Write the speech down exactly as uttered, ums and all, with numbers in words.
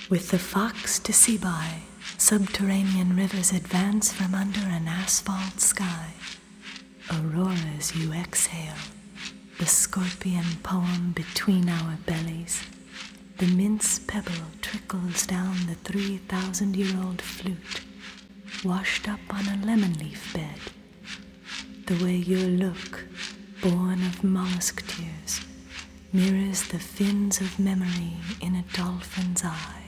With the fox to see by, subterranean rivers advance from under an asphalt sky. Auroras you exhale, the scorpion poem between our bellies. The mince pebble trickles down the three thousand year old flute, washed up on a lemon leaf bed. The way your look, born of mollusk tears, mirrors the fins of memory in a dolphin's eye.